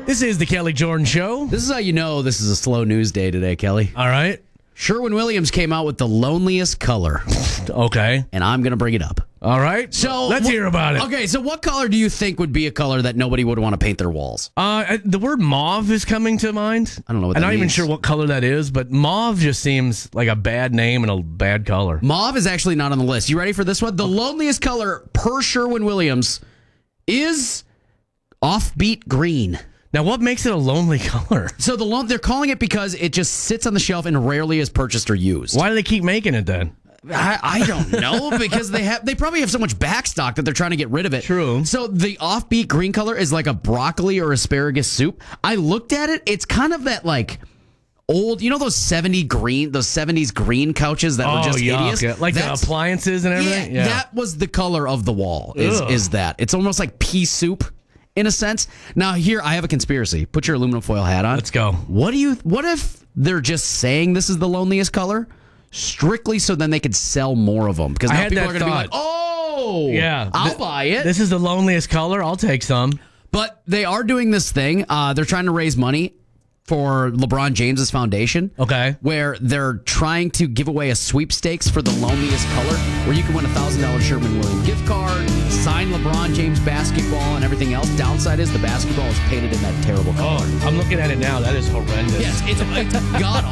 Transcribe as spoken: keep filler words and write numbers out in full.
This is the Kelly Jordan Show. This is how you know this is a slow news day today, Kelly. All right. Sherwin-Williams came out with the loneliest color, Okay. and I'm going to bring it up. All right. So let's wh- hear about it. Okay, so what color do you think would be a color that nobody would want to paint their walls? Uh, the word mauve is coming to mind. I don't know what I'm that not even means. sure what color that is, but mauve just seems like a bad name and a bad color. Mauve is actually not on the list. You ready for this one? The loneliest color per Sherwin-Williams is offbeat green. Now, what makes it a lonely color? So the lone, they're calling it because it just sits on the shelf and rarely is purchased or used. Why do they keep making it then? I, I don't know because they have they probably have so much backstock that they're trying to get rid of it. True. So the offbeat green color is like a broccoli or asparagus soup. I looked at it. It's kind of that like old, you know those seventy green, those seventies green couches that were Oh, just yuck. hideous. Yeah, like the That's- appliances and Yeah, everything? that was the color of the wall. Is Ugh. is that? It's almost like pea soup in a sense. Now here I have a conspiracy. Put your aluminum foil hat on. Let's go. What do you? What if they're just saying this is the loneliest color, strictly so then they could sell more of them? Because I now had people that are going to be thought. like, "Oh, Yeah. I'll Th- buy it." This is the loneliest color. I'll take some. But they are doing this thing. Uh, they're trying to raise money for LeBron James's foundation. Okay. Where they're trying to give away a sweepstakes for the loneliest color, where you can win a thousand dollar Sherwin-Williams gift card, sign LeBron James basketball, and everything else. Downside is the basketball is painted in that terrible color. Oh, I'm looking at it now. That is horrendous. Yes, it's, it's god